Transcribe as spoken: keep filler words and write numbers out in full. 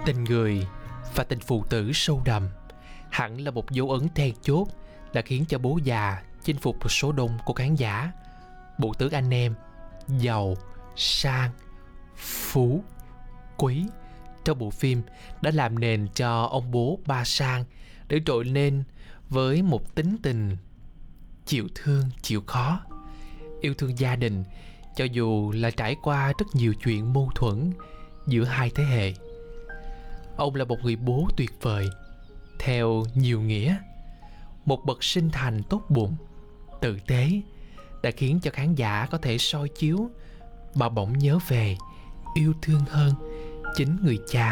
Tình người và tình phụ tử sâu đậm hẳn là một dấu ấn then chốt đã khiến cho Bố Già chinh phục một số đông của khán giả. Bộ tứ anh em giàu, sang, phú, quý trong bộ phim đã làm nền cho ông bố Ba Sang để trội lên với một tính tình chịu thương chịu khó, yêu thương gia đình cho dù là trải qua rất nhiều chuyện mâu thuẫn giữa hai thế hệ. Ông là một người bố tuyệt vời theo nhiều nghĩa, một bậc sinh thành tốt bụng, tử tế đã khiến cho khán giả có thể soi chiếu mà bỗng nhớ về, yêu thương hơn chính người cha